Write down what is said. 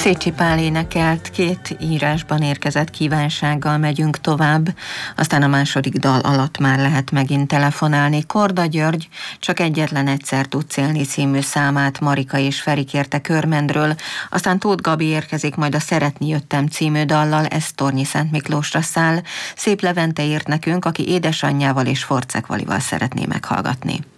Szécsi Pál énekelt, 2 írásban érkezett kívánsággal megyünk tovább, aztán a második dal alatt már lehet megint telefonálni. Korda György Csak egyetlen egyszer tudsz élni című számát Marika és Feri kérte Körmendről, aztán Tóth Gabi érkezik majd a Szeretni jöttem című dallal, ez Tornyi Szent Miklósra száll. Szép Levente írt nekünk, aki édesanyjával és Forczek Valival szeretné meghallgatni.